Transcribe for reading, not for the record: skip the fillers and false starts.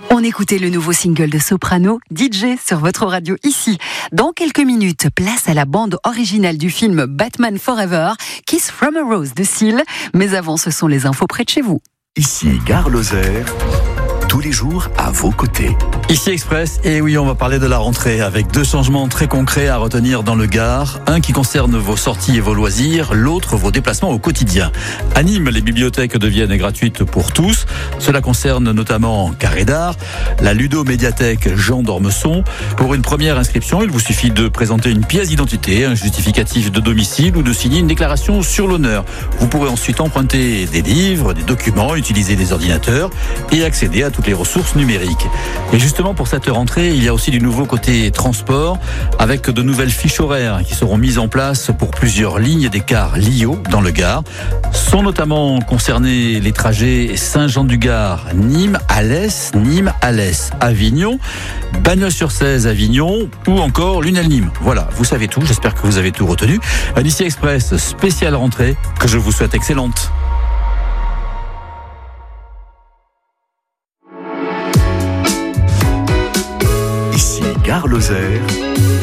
On écoutait le nouveau single de Soprano, DJ, sur votre radio ici. Dans quelques minutes, place à la bande originale du film Batman Forever, Kiss from a Rose de Seal. Mais avant, ce sont les infos près de chez vous. Ici Gare Lozère, tous les jours à vos côtés. Ici Express, et oui, on va parler de la rentrée avec 2 changements très concrets à retenir dans le Gard. Un qui concerne vos sorties et vos loisirs, l'autre vos déplacements au quotidien. À Nîmes, les bibliothèques deviennent gratuites pour tous. Cela concerne notamment Carré d'Art, la ludo-médiathèque Jean d'Ormesson. Pour une première inscription, il vous suffit de présenter une pièce d'identité, un justificatif de domicile ou de signer une déclaration sur l'honneur. Vous pourrez ensuite emprunter des livres, des documents, utiliser des ordinateurs et accéder à toutes les ressources numériques. Et justement, pour cette rentrée, il y a aussi du nouveau côté transport, avec de nouvelles fiches horaires qui seront mises en place pour plusieurs lignes des cars Lio dans le Gard. Sont notamment concernés les trajets Saint-Jean-du-Gard, Nîmes-Alès, Nîmes-Alès, Avignon, Bagnols-sur-Cèze, Avignon ou encore Lunel-Nîmes. Voilà, vous savez tout, j'espère que vous avez tout retenu. Un Ici Express spécial rentrée que je vous souhaite excellente. Ici Gare Lozère.